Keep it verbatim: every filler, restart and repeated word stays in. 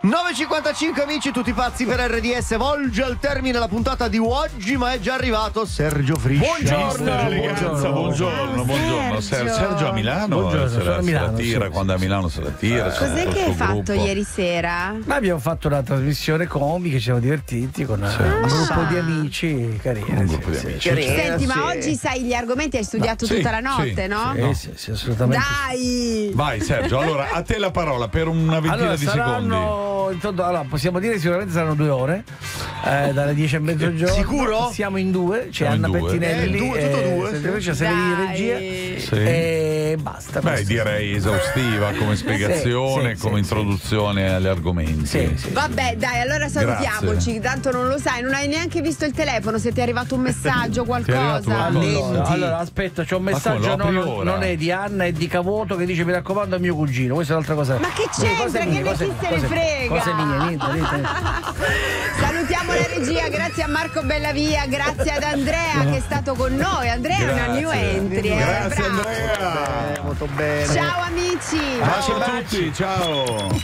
nove e cinquantacinque amici, tutti pazzi per R D S. Volge al termine la puntata di oggi, ma è già arrivato Sergio Friscia. Buongiorno, buongiorno, buongiorno, buongiorno. Sergio, Sergio a Milano, buongiorno, se, la, a se Milano, la tira, sì, quando sì, a Milano se la tira. sì. Cos'è che hai fatto gruppo. ieri sera? Ma abbiamo fatto una trasmissione comica, ci siamo divertiti con Sì. un Ah. gruppo di amici carini. Un sì, gruppo di sì. amici. Senti, sì. ma oggi sai gli argomenti, hai studiato No, sì, tutta la notte, sì, no? Sì, sì, sì, assolutamente. Dai! Vai Sergio, allora a te la parola per una ventina Allora, di secondi. saranno, intanto, allora, possiamo dire che sicuramente saranno due ore, eh, dalle dieci e mezzogiorno. Sicuro? Siamo in due, c'è Siamo in Anna due. Pettinelli, Eh, due, tutto due, Sergio sì. Friscia, Severino in Dai. regia Sì. e basta. Beh, basta. direi esaustiva come spiegazione, sì, come sì, introduzione agli argomenti. Sì, sì. Vabbè, dai, allora salutiamoci. Tanto non lo sai, non hai neanche visto il telefono, se ti è arrivato un messaggio, Ti è arrivato qualcosa. qualcosa? Allora, allora, aspetta, c'è un Ma messaggio, come, lo apri no, non, ora? non è di Anna, è di Cavoto che dice mi raccomando a mio cugino. Questa è un'altra cosa. Ma che Cose c'entra? mie, Che ne cose- chi se ne cose- frega? Cose mie, niente, niente. Salutiamo la regia, grazie a Marco Bellavia, grazie ad Andrea che è stato con noi. Andrea è una new Grazie. entry. eh, Grazie bravo. Andrea. Molto bene. Ciao amici. Ciao a tutti, ciao.